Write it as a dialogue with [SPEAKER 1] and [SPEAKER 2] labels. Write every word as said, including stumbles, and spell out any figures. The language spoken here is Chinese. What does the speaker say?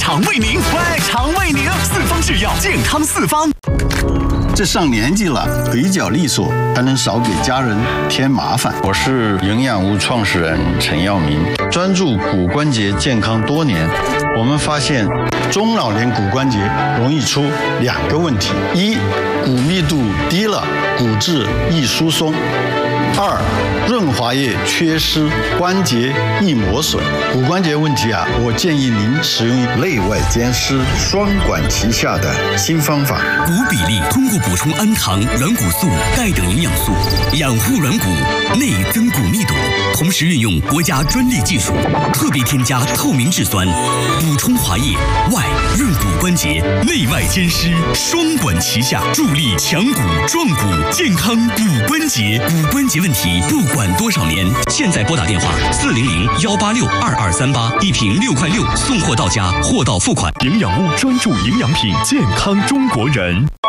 [SPEAKER 1] 肠胃宁，外肠胃宁，四方制药，健康四方。
[SPEAKER 2] 这上年纪了，腿脚利索，才能少给家人添麻烦。
[SPEAKER 3] 我是营养屋创始人陈耀明，专注骨关节健康多年。我们发现，中老年骨关节容易出两个问题：一，骨密度低了，骨质易疏松；二，润滑液缺失，关节易磨损。骨关节问题啊，我建议您使用内外兼施、双管齐下的新方法。
[SPEAKER 1] 骨比例通过补充氨糖、软骨素、钙等营养素，养护软骨，内增骨密度。同时运用国家专利技术，特别添加透明质酸，补充滑液，外润骨关节，内外兼施，双管齐下，助力强骨壮骨，健康骨关节。骨关节问题不管多少年，现在拨打电话四零零幺八六二二三八，一瓶六块六，送货到家，货到付款。
[SPEAKER 4] 营养屋专注营养品，健康中国人。